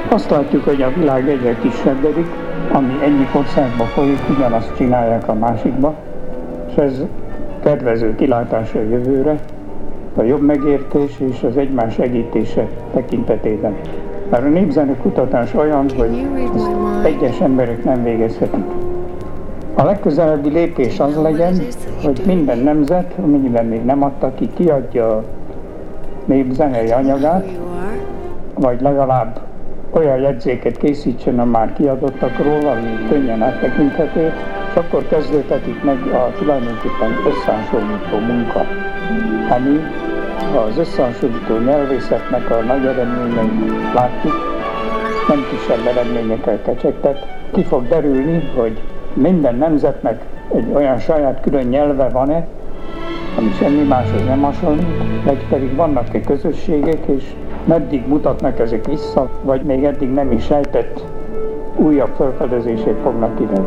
Azt látjuk, hogy a világ egyre kisebbedik, ami egyik országba folyik, ugyanazt csinálják a másikba, és ez kedvező kilátás a jövőre, a jobb megértés és az egymás segítése tekintetében. Mert a népzene kutatás olyan, hogy ezt egyes emberek nem végezhetik. A legközelebbi lépés az legyen, hogy minden nemzet, amennyiben még nem adta ki, kiadja a népzenei anyagát, vagy legalább olyan jegyzéket készítsen a már kiadottakról, ami könnyen áttekinthető, és akkor kezdődhetik meg a tulajdonképpen összehasonlító munka, ami az összehasonlító nyelvészetnek a nagy eredményeit látjuk, nem kisebb eredményekkel kecsegtet. Ki fog derülni, hogy minden nemzetnek egy olyan saját külön nyelve van-e, ami semmi máshoz nem hasonlít, vagy pedig vannak-e közösségek, és meddig mutatnak ezek vissza, vagy még eddig nem is sejtett újabb felfedezések fognak kiderülni.